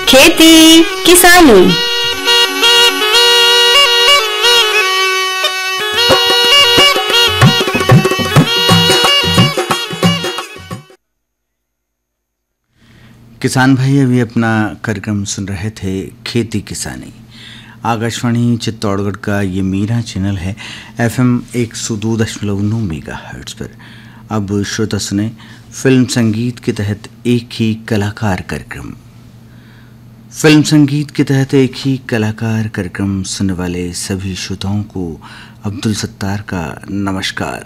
खेती किसानी। किसान भाई अभी अपना कार्यक्रम सुन रहे थे खेती किसानी। आकाशवाणी चित्तौड़गढ़ का ये मेरा चैनल है FM 102.9 मेगाहर्ट्ज़ पर। अब श्रोता सुने फिल्म संगीत के तहत एक ही कलाकार कार्यक्रम। फिल्म संगीत के तहत एक ही कलाकार कार्यक्रम सुनने वाले सभी श्रोताओं को अब्दुल सत्तार का नमस्कार।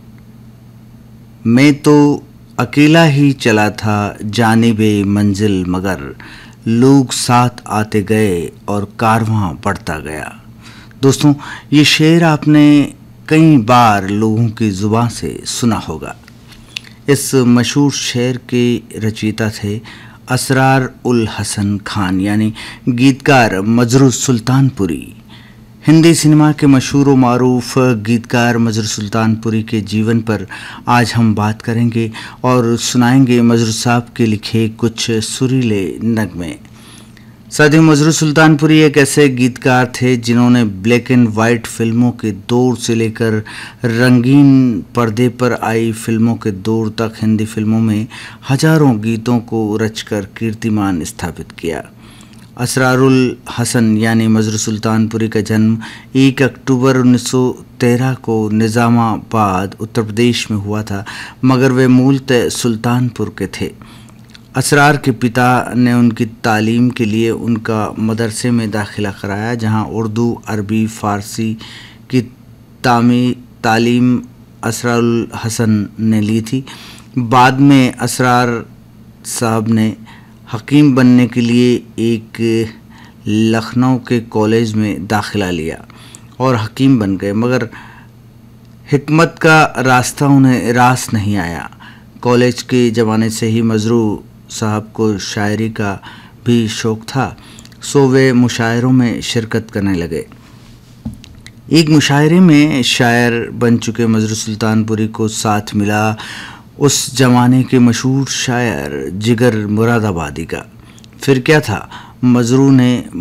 मैं तो अकेला ही चला था जानिबे मंजिल, मगर लोग साथ आते गए और कारवां बढ़ता गया। दोस्तों, ये शेर आपने कई बार लोगों की ज़ुबान से सुना होगा। इस मशहूर शेर के रचयिता थे असरार उल हसन खान, यानी गीतकार मजरू सुल्तानपुरी। हिंदी सिनेमा के मशहूर व मारूफ गीतकार मजरू सुल्तानपुरी के जीवन पर आज हम बात करेंगे और सुनाएंगे मजरू साहब के लिखे कुछ सुरीले नगमे। साथियों, मजरू सुल्तानपुरी एक ऐसे गीतकार थे जिन्होंने ब्लैक एंड वाइट फिल्मों के दौर से लेकर रंगीन पर्दे पर आई फिल्मों के दौर तक हिंदी फिल्मों में हजारों गीतों को रचकर कीर्तिमान स्थापित किया। असरारुल हसन यानी मजरू सुल्तानपुरी का जन्म 1 अक्टूबर 1913 को निज़ामाबाद उत्तर प्रदेश में हुआ था, मगर वे मूलतः सुल्तानपुर के थे। असरार के पिता ने उनकी तालीम के लिए उनका मदरसे में दाखिला कराया, जहां उर्दू, अरबी, फ़ारसी की तालीम असरारुल हसन ने ली थी। बाद में असरार साहब ने हकीम बनने के लिए एक लखनऊ के कॉलेज में दाखिला लिया और हकीम बन गए, मगर हिकमत का रास्ता उन्हें रास नहीं आया। कॉलेज के ज़माने से ही मजरू साहब को शायरी का भी शौक़ था, सो वे मुशायरों में शिरकत करने लगे। एक मुशायरे में शायर बन चुके मजरू सुल्तानपुरी को साथ मिला उस ज़माने के मशहूर शायर जिगर मुरादाबादी का। फिर क्या था, मजरू ने